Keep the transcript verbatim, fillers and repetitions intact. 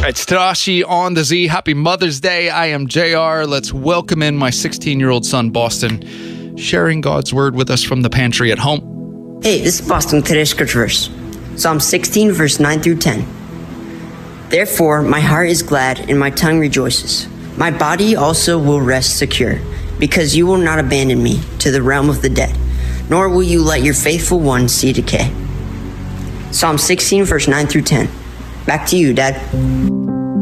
It's Tadashi on the Z. Happy Mother's Day. I am J R. Let's welcome in my sixteen-year-old son, Boston, sharing God's word with us from the pantry at home. Hey, this is Boston with today's scripture verse. Psalm sixteen, verse nine through ten. Therefore, my heart is glad and my tongue rejoices. My body also will rest secure, because you will not abandon me to the realm of the dead, nor will you let your faithful one see decay. Psalm sixteen, verse nine through ten. Back to you, Dad.